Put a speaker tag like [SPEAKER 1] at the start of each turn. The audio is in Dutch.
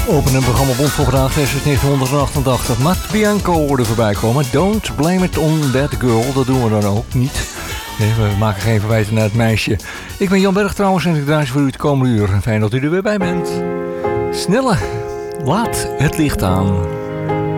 [SPEAKER 1] Open een programma Bond voor vandaag, versus 1988. Matt Bianco worden voorbij komen. Don't blame it on that girl. Dat doen we dan ook niet. Nee, we maken geen verwijten naar het meisje. Ik ben Jan Berg trouwens en ik draai voor u het komende uur. Fijn dat u er weer bij bent. Snelle, laat het licht aan.